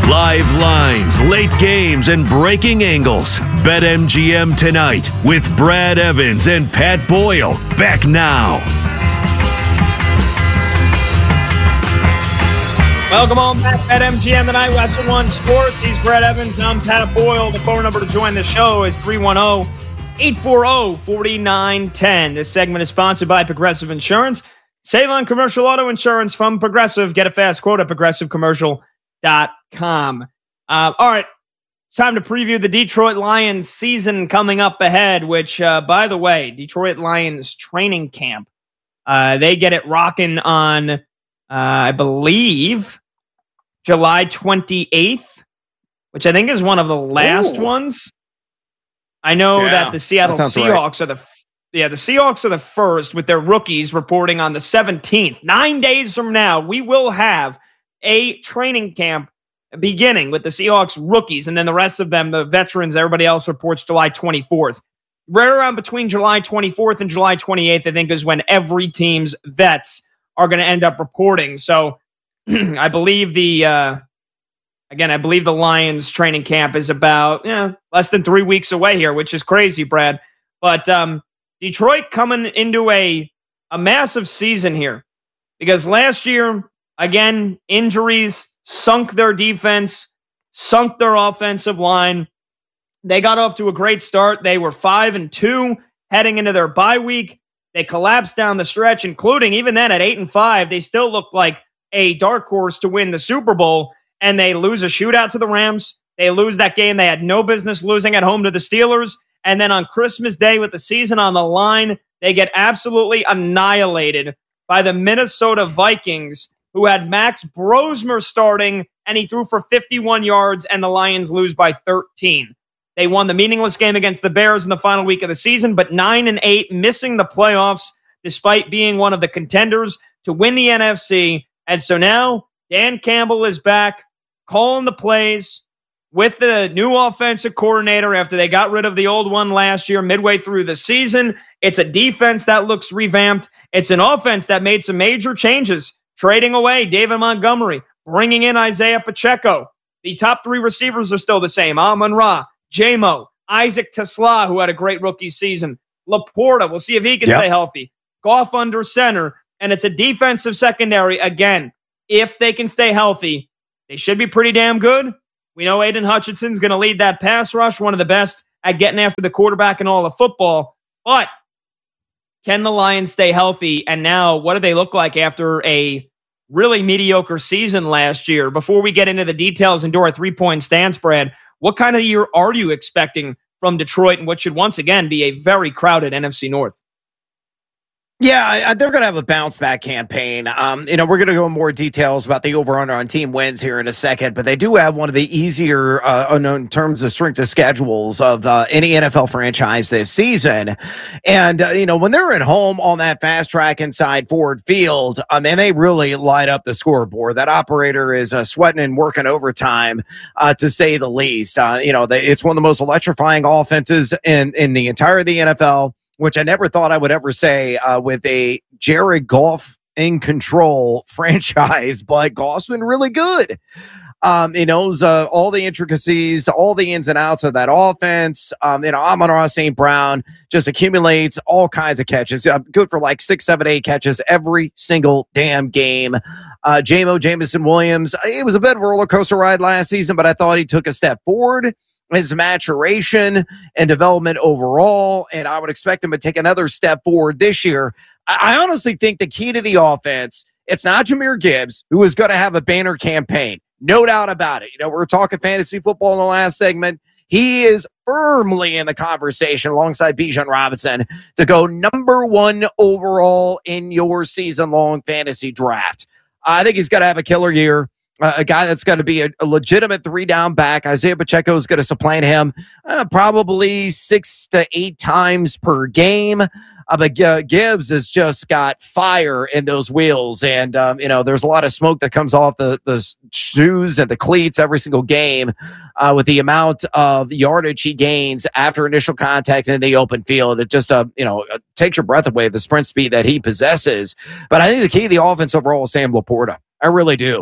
Live lines, late games, and breaking angles. BetMGM tonight with Brad Evans and Pat Boyle. Back now. Welcome on back at MGM tonight, Western One Sports. He's Brad Evans. I'm Pat Boyle. The phone number to join the show is 310-840-4910. This segment is sponsored by Progressive Insurance. Save on commercial auto insurance from Progressive. Get a fast quote at progressivecommercial.com. All right, it's time to preview the Detroit Lions season coming up ahead, which, by the way, Detroit Lions training camp, they get it rocking on, I believe, July 28th, which I think is one of the last ones. I know that the Seattle Seahawks are the Seahawks are the first with their rookies reporting on the 17th. 9 days from now, we will have a training camp beginning with the Seahawks rookies, and then the rest of them, the veterans, everybody else reports July 24th. Right around between July 24th and July 28th, I think, is when every team's vets are going to end up reporting. So I believe the Lions training camp is about less than 3 weeks away here, which is crazy, Brad. But Detroit coming into a massive season here because last year, again, injuries sunk their defense, sunk their offensive line. They got off to a great start. They were 5-2 heading into their bye week. They collapsed down the stretch, including even then at 8-5, they still looked like a dark horse to win the Super Bowl, and they lose a shootout to the Rams. They lose that game they had no business losing at home to the Steelers. And then on Christmas Day with the season on the line, they get absolutely annihilated by the Minnesota Vikings, who had Max Brosmer starting, and he threw for 51 yards, and the Lions lose by 13. They won the meaningless game against the Bears in the final week of the season, but 9-8, missing the playoffs despite being one of the contenders to win the NFC. And so now Dan Campbell is back calling the plays with the new offensive coordinator after they got rid of the old one last year midway through the season. It's a defense that looks revamped. It's an offense that made some major changes, trading away David Montgomery, bringing in Isaiah Pacheco. The top three receivers are still the same. Amon-Ra, J-Mo, Isaac Tesla, who had a great rookie season. Laporta, we'll see if he can stay healthy. Goff under center, and it's a defensive secondary. Again, if they can stay healthy, they should be pretty damn good. We know Aiden Hutchinson's going to lead that pass rush, one of the best at getting after the quarterback in all of football. But can the Lions stay healthy? And now, what do they look like after a really mediocre season last year? Before we get into the details and do our three-point stance, Brad, what kind of year are you expecting from Detroit and what should once again be a very crowded NFC North? Yeah, they're going to have a bounce-back campaign. We're going to go in more details about the over-under on team wins here in a second, but they do have one of the easier, in terms of strength of schedules of any NFL franchise this season. And, when they're at home on that fast track inside Ford Field, and they really light up the scoreboard. That operator is sweating and working overtime, to say the least. It's one of the most electrifying offenses in the entire of the NFL, which I never thought I would ever say with a Jared Goff in control franchise, but Goff's been really good. He knows all the intricacies, all the ins and outs of that offense. Amon-Ra St. Brown just accumulates all kinds of catches. Good for like 6, 7, 8 catches every single damn game. J-Mo Jameson Williams, it was a bit of a roller coaster ride last season, but I thought he took a step forward. His maturation and development overall, and I would expect him to take another step forward this year. I honestly think the key to the offense, it's not Jahmyr Gibbs, who is going to have a banner campaign. No doubt about it. We were talking fantasy football in the last segment. He is firmly in the conversation alongside Bijan Robinson to go number 1 overall in your season-long fantasy draft. I think he's going to have a killer year. A guy that's going to be a legitimate 3-down back. Isaiah Pacheco is going to supplant him probably 6 to 8 times per game. But Gibbs has just got fire in those wheels. And, there's a lot of smoke that comes off the shoes and the cleats every single game with the amount of yardage he gains after initial contact in the open field. It just, takes your breath away, the sprint speed that he possesses. But I think the key to the offense overall is Sam Laporta. I really do.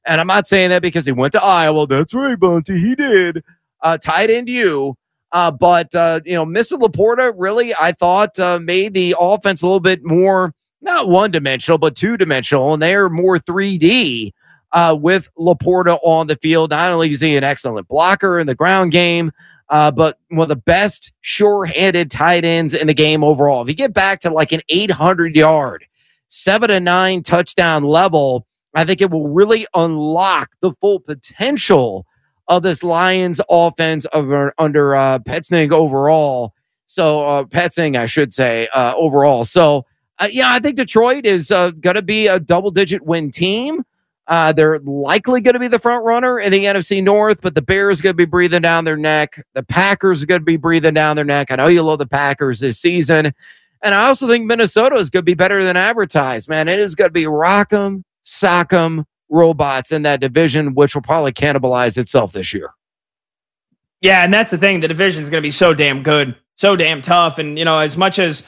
And I'm not saying that because he went to Iowa. That's right, Bunty. He did. Tight end you. But missing Laporta really, I thought, made the offense a little bit more, not one-dimensional, but two-dimensional. And they're more 3D with Laporta on the field. Not only is he an excellent blocker in the ground game, but one of the best sure-handed tight ends in the game overall. If you get back to like an 800-yard, 7-9 touchdown level, I think it will really unlock the full potential of this Lions offense under Petzing overall. So Petzing, I should say, overall. So, I think Detroit is going to be a double-digit win team. They're likely going to be the front runner in the NFC North, but the Bears are going to be breathing down their neck. The Packers are going to be breathing down their neck. I know you love the Packers this season. And I also think Minnesota is going to be better than advertised, man. It is going to be rock'em, sock'em robots in that division, which will probably cannibalize itself this year. Yeah, and that's the thing. The division is going to be so damn good, so damn tough. And, as much as,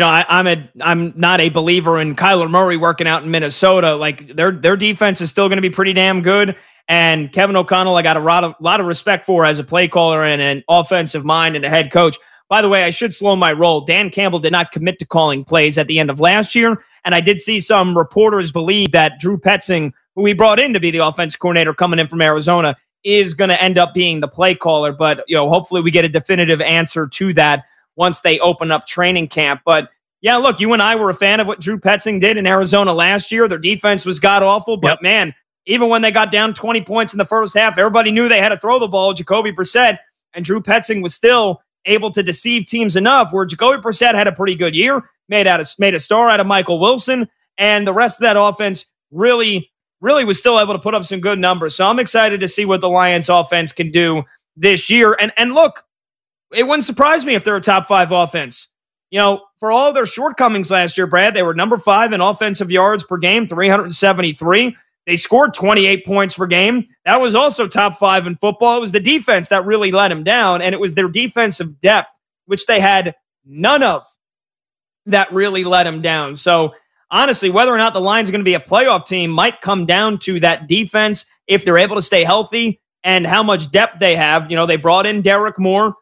I'm not a believer in Kyler Murray working out in Minnesota, like their defense is still going to be pretty damn good. And Kevin O'Connell, I got a lot of respect for as a play caller and an offensive mind and a head coach. By the way, I should slow my roll. Dan Campbell did not commit to calling plays at the end of last year. And I did see some reporters believe that Drew Petzing, who he brought in to be the offense coordinator coming in from Arizona, is going to end up being the play caller. But, hopefully we get a definitive answer to that once they open up training camp. But yeah, look, you and I were a fan of what Drew Petzing did in Arizona last year. Their defense was god-awful, but man, even when they got down 20 points in the first half, everybody knew they had to throw the ball, Jacoby Brissett, and Drew Petzing was still able to deceive teams enough where Jacoby Brissett had a pretty good year, made a star out of Michael Wilson, and the rest of that offense really was still able to put up some good numbers. So I'm excited to see what the Lions offense can do this year. And look, it wouldn't surprise me if they're a top 5 offense. For all their shortcomings last year, Brad, they were number 5 in offensive yards per game, 373. They scored 28 points per game. That was also top 5 in football. It was the defense that really let them down, and it was their defensive depth, which they had none of, that really let them down. So honestly, whether or not the Lions are going to be a playoff team might come down to that defense if they're able to stay healthy and how much depth they have. They brought in Derek Moore,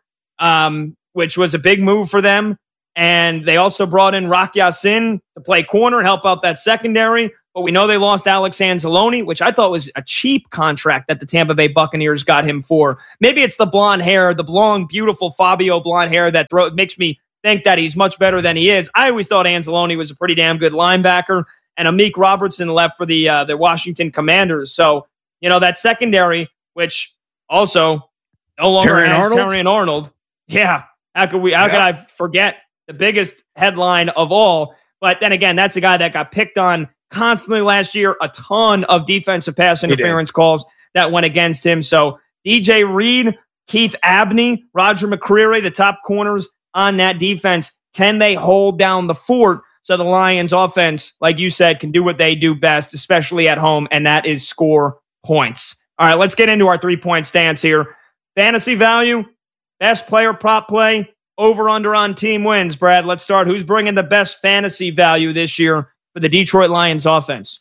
which was a big move for them. And they also brought in Rock Ya-Sin to play corner and help out that secondary. But we know they lost Alex Anzalone, which I thought was a cheap contract that the Tampa Bay Buccaneers got him for. Maybe it's the blonde hair, the blonde, beautiful Fabio blonde hair that makes me think that he's much better than he is. I always thought Anzalone was a pretty damn good linebacker. And Amik Robertson left for the Washington Commanders. So, that secondary, which also no longer has Terrion Arnold. Yeah. How could I forget the biggest headline of all? But then again, that's a guy that got picked on constantly last year. A ton of defensive pass interference calls that went against him. So DJ Reed, Keith Abney, Roger McCreary, the top corners on that defense. Can they hold down the fort so the Lions offense, like you said, can do what they do best, especially at home, and that is score points. All right, let's get into our 3-point stance here. Fantasy value, best player prop play, over-under on team wins. Brad, let's start. Who's bringing the best fantasy value this year for the Detroit Lions offense?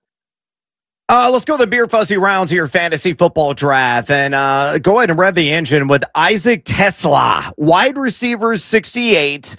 Let's go the beer fuzzy rounds here, fantasy football draft, and go ahead and rev the engine with Isaac TeSlaa, wide receiver 68,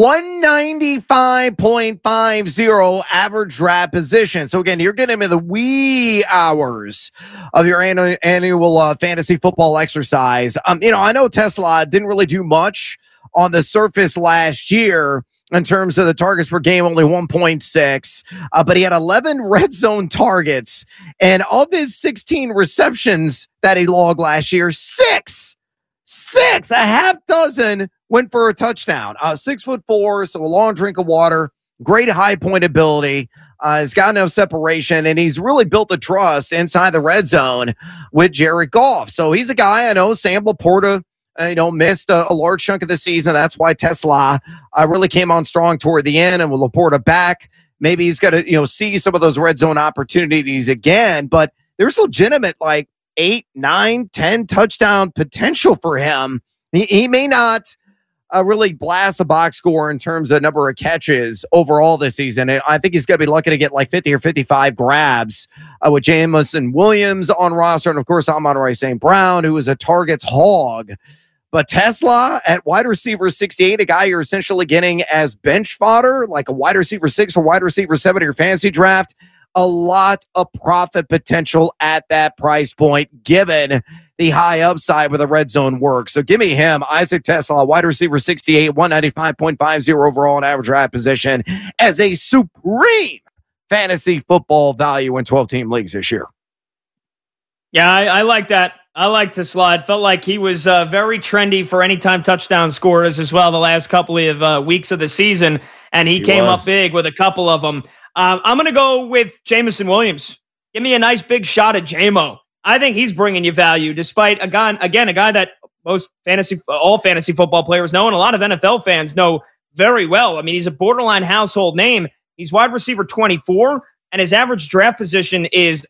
195.50 average draft position. So again, you're getting him in the wee hours of your annual fantasy football exercise. I know TeSlaa didn't really do much on the surface last year in terms of the targets per game, only 1.6, but he had 11 red zone targets, and of his 16 receptions that he logged last year, six, a half dozen went for a touchdown. 6'4", so a long drink of water, great high point ability. He's got no separation, and he's really built the trust inside the red zone with Jared Goff. So he's a guy, I know Sam Laporta missed a large chunk of the season. That's why TeSlaa really came on strong toward the end, and with Laporta back, maybe he's got to, see some of those red zone opportunities again, but there's legitimate 8, 9, 10 touchdown potential for him. He may not really blast a box score in terms of number of catches overall this season. I think he's going to be lucky to get like 50 or 55 grabs with Jameson Williams on roster. And of course, Amon-Ra St. Brown, who is a targets hog. But Tesla at wide receiver 68, a guy you're essentially getting as bench fodder, like a wide receiver 6 or wide receiver 7 in your fantasy draft. A lot of profit potential at that price point, given the high upside where the red zone works. So give me him, Isaac Tesla, wide receiver 68, 195.50 overall in average draft position, as a supreme fantasy football value in 12-team leagues this year. Yeah, I like that. I like Tesla. It felt like he was very trendy for anytime touchdown scorers as well the last couple of weeks of the season, and he came up big with a couple of them. I'm going to go with Jameson Williams. Give me a nice big shot at J-Mo. I think he's bringing you value, despite a guy that all fantasy football players know, and a lot of NFL fans know very well. I mean, he's a borderline household name. He's wide receiver 24, and his average draft position is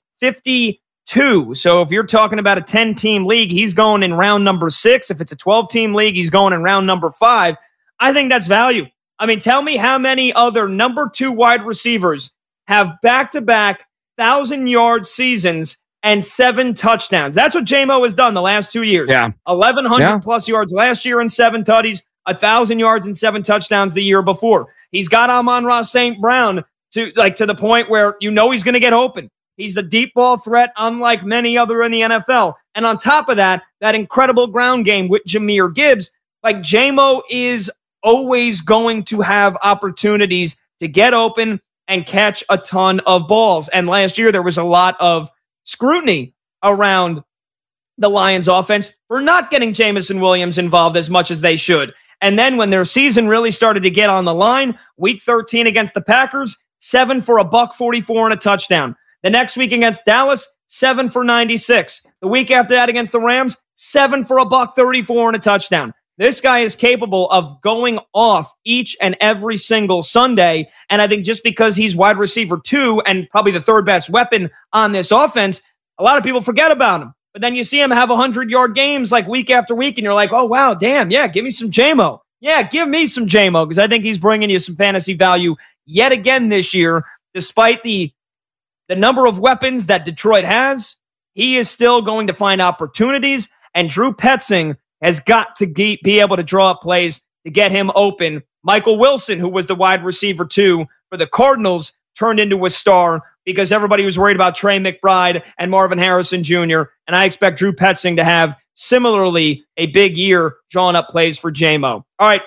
52. So if you're talking about a 10-team league, he's going in round number 6. If it's a 12-team league, he's going in round number 5. I think that's value. I mean, tell me how many other number 2 wide receivers have back-to-back 1,000-yard seasons and 7 touchdowns. That's what J-Mo has done the last 2 years. Yeah. 1,100 plus yards last year and 7 tutties, 1,000 yards and 7 touchdowns the year before. He's got Amon-Ra St. Brown to the point where you know he's going to get open. He's a deep ball threat, unlike many other in the NFL. And on top of that incredible ground game with Jahmyr Gibbs, like J-Mo is always going to have opportunities to get open and catch a ton of balls. And last year, there was a lot of scrutiny around the Lions offense for not getting Jameson Williams involved as much as they should. And then when their season really started to get on the line, week 13 against the Packers, 7 for $144 and a touchdown. The next week against Dallas, 7 for 96. The week after that against the Rams, 7 for $134 and a touchdown. This guy is capable of going off each and every single Sunday. And I think just because he's wide receiver 2 and probably the 3rd best weapon on this offense, a lot of people forget about him. But then you see him have 100-yard games like week after week, and you're like, oh, wow, damn, yeah, give me some J-Mo. Yeah, give me some J-Mo, because I think he's bringing you some fantasy value yet again this year. Despite the number of weapons that Detroit has, he is still going to find opportunities, and Drew Petzing has got to be able to draw up plays to get him open. Michael Wilson, who was the wide receiver 2 for the Cardinals, turned into a star because everybody was worried about Trey McBride and Marvin Harrison Jr., and I expect Drew Petzing to have similarly a big year drawing up plays for J-Mo. All right,